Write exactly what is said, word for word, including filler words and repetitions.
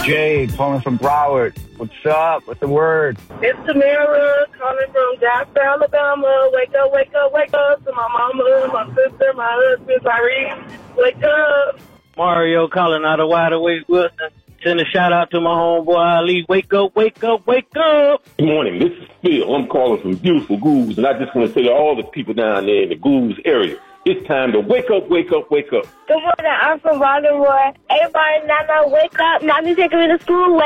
Jay, calling from Broward. What's up? What's the word? It's Tamara calling from Jasper, Alabama. Wake up, wake up, wake up to my mama, my sister, my husband, Tyrese. Wake up. Mario calling out of Wide Awake Wilson. Send a shout out to my homeboy Ali. Wake up, wake up, wake up. Good morning. This is Phil. I'm calling from beautiful Goose, and I just want to say to all the people down there in the Goose area, it's time to wake up, wake up, wake up. Good morning. I'm from Baltimore. Everybody now know, wake up. Now me taking me to school. Wake